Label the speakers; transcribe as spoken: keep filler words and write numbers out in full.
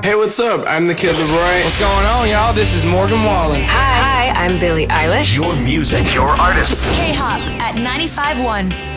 Speaker 1: Hey, what's up? I'm the Kid LAROI.
Speaker 2: What's going on, y'all? This is Morgan Wallen.
Speaker 3: Hi, hi, I'm Billie Eilish.
Speaker 4: Your music, your artists.
Speaker 5: K-Hop at ninety-five point one.